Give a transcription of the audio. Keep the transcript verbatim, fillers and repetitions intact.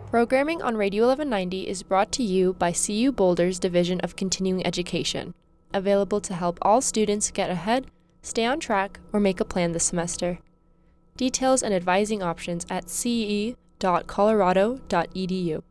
Programming on Radio eleven ninety is brought to you by C U Boulder's Division of Continuing Education, available to help all students get ahead, stay on track, or make a plan this semester. Details and advising options at c e dot colorado dot e d u.